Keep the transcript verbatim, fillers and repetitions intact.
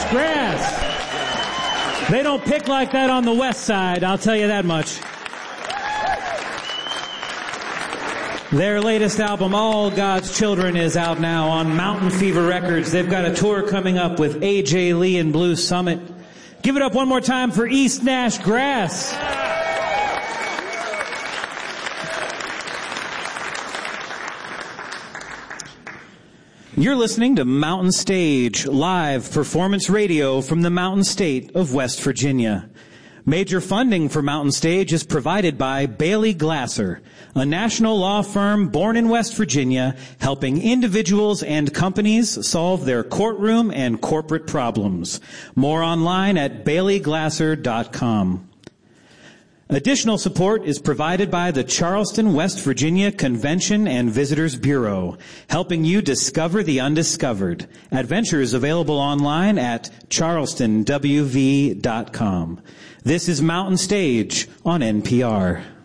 Grass. They don't pick like that on the west side, I'll tell you that much. Their latest album, All God's Children, is out now on Mountain Fever Records. They've got a tour coming up with A J Lee and Blue Summit. Give it up one more time for East Nash Grass. You're listening to Mountain Stage, live performance radio from the Mountain State of West Virginia. Major funding for Mountain Stage is provided by Bailey Glasser, a national law firm born in West Virginia, helping individuals and companies solve their courtroom and corporate problems. More online at bailey glasser dot com. Additional support is provided by the Charleston, West Virginia Convention and Visitors Bureau, helping you discover the undiscovered. Adventures available online at charleston w v dot com. This is Mountain Stage on N P R.